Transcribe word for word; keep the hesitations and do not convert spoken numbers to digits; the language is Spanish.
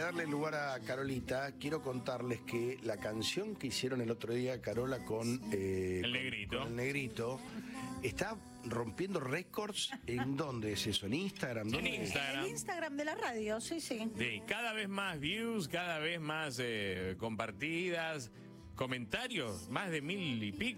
darle lugar a Carolita, quiero contarles que la canción que hicieron el otro día Carola con, eh, el negrito. con, con el negrito está rompiendo récords. ¿En dónde es eso? ¿En Instagram? En ¿Dónde? Instagram. El Instagram de la radio, sí, sí. Sí, cada vez más views, cada vez más eh, compartidas, comentarios, más de mil y pico.